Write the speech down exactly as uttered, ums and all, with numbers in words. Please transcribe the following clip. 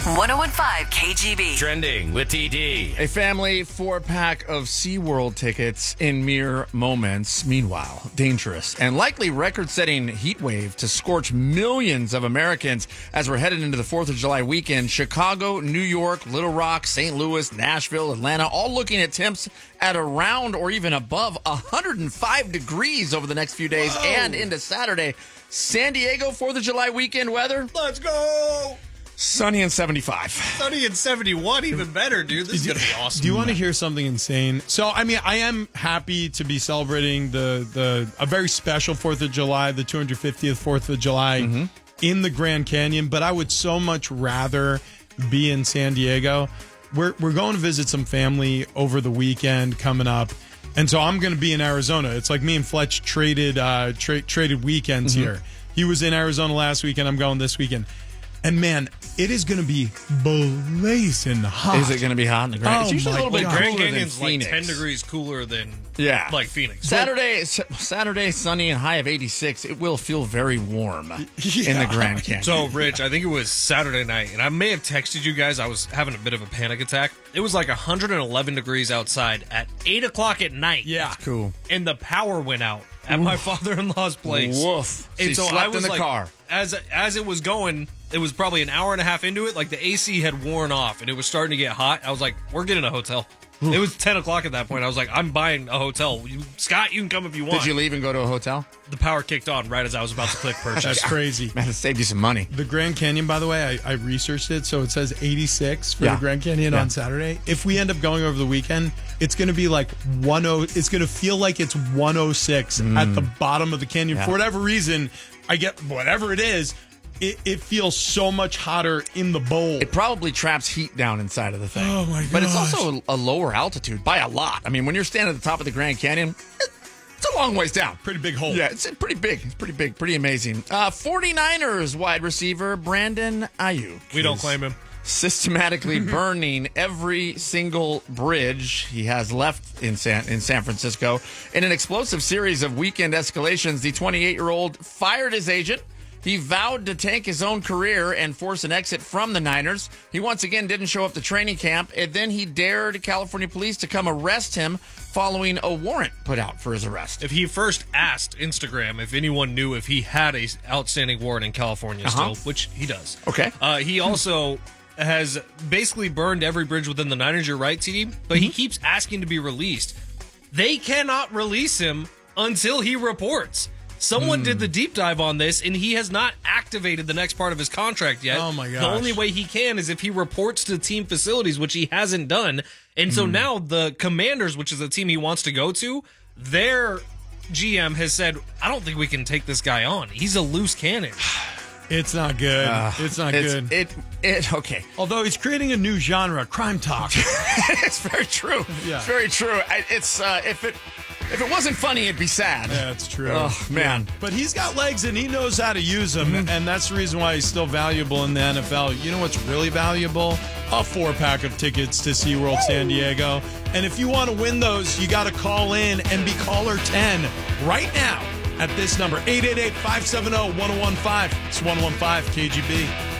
one oh one five K G B. Trending with T D. A family four-pack of SeaWorld tickets in mere moments. Meanwhile, dangerous and likely record-setting heat wave to scorch millions of Americans as we're headed into the fourth of July weekend. Chicago, New York, Little Rock, Saint Louis, Nashville, Atlanta, all looking at temps at around or even above one hundred five degrees over the next few days. Whoa. And into Saturday. San Diego, fourth of July weekend weather. Let's go! Sunny and seventy-five. Sunny and seventy-one, even better, dude. This is going to be awesome. Do you want to hear something insane? So, I mean, I am happy to be celebrating the the a very special fourth of July, the two hundred fiftieth fourth of July mm-hmm. in the Grand Canyon, but I would so much rather be in San Diego. We're, we're going to visit some family over the weekend coming up, and so I'm going to be in Arizona. It's like me and Fletch traded, uh, tra- traded weekends mm-hmm. here. He was in Arizona last weekend. I'm going this weekend. And, man, it is going to be blazing hot. Is it going to be hot in the Grand? Oh, it's usually a little bit God. cooler Grand Canyon's than like Phoenix. ten degrees cooler than yeah. like Phoenix. Saturday, Saturday, sunny and high of eighty-six. It will feel very warm yeah. in the Grand Canyon. So, Rich, I think it was Saturday night, and I may have texted you guys. I was having a bit of a panic attack. It was like one hundred eleven degrees outside at eight o'clock at night. Yeah. That's cool. And the power went out at Oof. my father-in-law's place. Woof. And She so slept I was in the like, car. As, as it was going, it was probably an hour and a half into it. Like, the A C had worn off, and it was starting to get hot. I was like, we're getting a hotel. It was ten o'clock at that point. I was like, I'm buying a hotel. You, Scott, you can come if you want. Did you leave and go to a hotel? The power kicked on right as I was about to click purchase. That's crazy. Man, it saved you some money. The Grand Canyon, by the way, I, I researched it, so it says eighty-six for Yeah. the Grand Canyon Yeah. on Saturday. If we end up going over the weekend, it's going to be like one oh. It's going to feel like it's one oh six Mm. at the bottom of the canyon. Yeah. For whatever reason, I get whatever it is. It, it feels so much hotter in the bowl. It probably traps heat down inside of the thing. Oh, my But it's gosh. also a, a lower altitude by a lot. I mean, when you're standing at the top of the Grand Canyon, it's a long ways down. Pretty big hole. Yeah, it's pretty big. It's pretty big. Pretty amazing. Uh, 49ers wide receiver Brandon Ayuk. We don't is claim him. Systematically burning every single bridge he has left in San, in San Francisco. In an explosive series of weekend escalations, the twenty-eight-year-old fired his agent. He vowed to tank his own career and force an exit from the Niners. He once again didn't show up to training camp, and then he dared California police to come arrest him following a warrant put out for his arrest. If he first asked Instagram if anyone knew if he had a outstanding warrant in California Uh-huh. still, which he does. Okay. Uh, he also has basically burned every bridge within the Niners. You're right, T D, but he keeps asking to be released. They cannot release him until he reports. Someone mm. did the deep dive on this, and he has not activated the next part of his contract yet. Oh, my gosh. The only way he can is if he reports to team facilities, which he hasn't done. And so mm. now the Commanders, which is the team he wants to go to, their G M has said, I don't think we can take this guy on. He's a loose cannon. It's not good. Uh, it's not it's, good. It, it, okay. Although he's creating a new genre, crime talk. It's very true. Yeah. It's very true. I, it's, uh, if it... If it wasn't funny, it'd be sad. Yeah, it's true. Oh, man. Yeah. But he's got legs and he knows how to use them, mm-hmm. and that's the reason why he's still valuable in the N F L. You know what's really valuable? A four-pack of tickets to SeaWorld Woo! San Diego. And if you want to win those, you got to call in and be caller ten right now at this number, eight eight eight, five seven zero, one zero one five. It's one oh one five K G B.